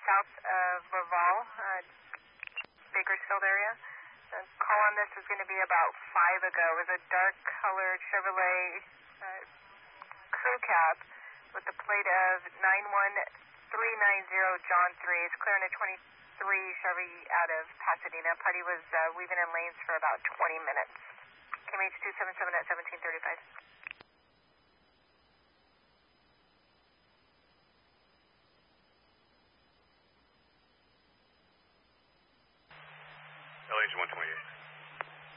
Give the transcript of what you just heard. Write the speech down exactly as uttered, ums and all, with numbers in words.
south of Laval, uh, Bakersfield area. The call on this is going to be about five ago. It was a dark-colored Chevrolet uh, crew cab with a plate of nine one three nine zero John three. It's clearing a twenty-three Chevy out of Pasadena. Party was uh, weaving in lanes for about twenty minutes. K M H two seven seven at seventeen thirty-five. L H one twenty.